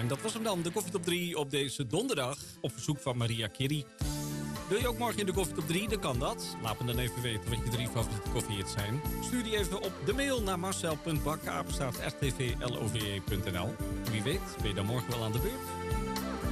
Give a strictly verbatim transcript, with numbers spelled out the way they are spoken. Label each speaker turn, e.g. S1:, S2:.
S1: En dat was hem dan, de Koffietop drie op deze donderdag. Op verzoek van Maria Curie. Wil je ook morgen in de Koffietop drie? Dan kan dat. Laat me dan even weten wat je drie favoriete koffiehits zijn. Stuur die even op de mail naar marcel punt bakker apenstaartje r t v love punt n l. Wie weet ben je dan morgen wel aan de beurt.